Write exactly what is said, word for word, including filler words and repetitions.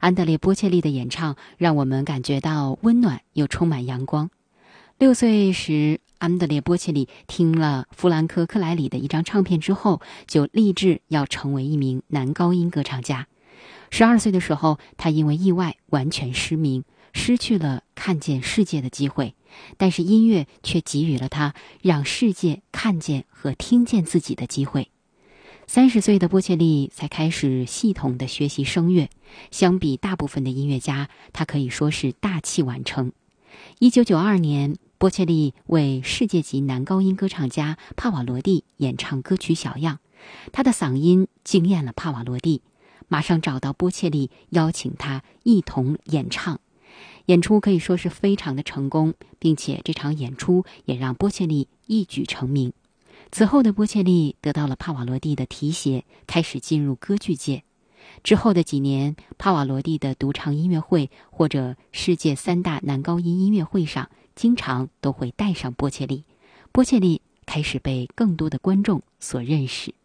安德烈·波切利的演唱让我们感觉到温暖又充满阳光。六岁时，安德烈·波切利听了弗兰克·克莱里的一张唱片之后，就立志要成为一名男高音歌唱家。十二岁的时候，他因为意外完全失明，失去了看见世界的机会，但是音乐却给予了他让世界看见和听见自己的机会。三十岁的波切利才开始系统的学习声乐，相比大部分的音乐家，他可以说是大器晚成。一九九二年，波切利为世界级男高音歌唱家帕瓦罗蒂演唱歌曲《小样》，他的嗓音惊艳了帕瓦罗蒂，马上找到波切利邀请他一同演唱。演出可以说是非常的成功，并且这场演出也让波切利一举成名。此后的波切利得到了帕瓦罗蒂的提携，开始进入歌剧界。之后的几年，帕瓦罗蒂的独唱音乐会或者世界三大男高音音乐会上，经常都会带上波切利。波切利开始被更多的观众所认识。